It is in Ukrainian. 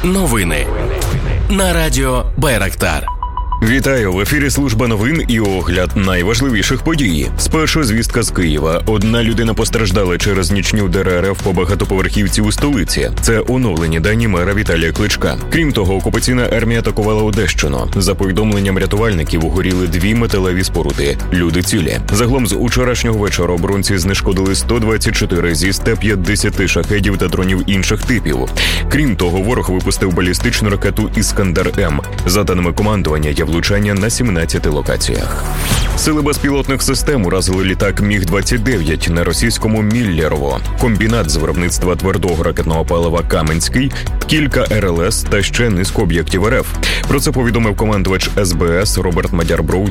Новини на радіо Байрактар. Вітаю! В ефірі служба новин і огляд найважливіших подій. Спершу звістка з Києва. Одна людина постраждала через нічні удари РФ по багатоповерхівці у столиці. Це оновлені дані мера Віталія Кличка. Крім того, окупаційна армія атакувала Одещину. За повідомленням рятувальників, угоріли 2 металеві споруди. Люди цілі. Загалом з учорашнього вечора оборонці знешкодили 124 зі 150 шахедів та дронів інших типів. Крім того, ворог випустив балістичну ракету «Іскандер-М». За даними командування, влучання на 17 локаціях. Сили безпілотних систем уразили літак Міг-29 на російському Міллерово. Комбінат з виробництва твердого ракетного палива «Каменський», кілька РЛС та ще низку об'єктів РФ. Про це повідомив командувач СБС Роберт Мадяр-Броуді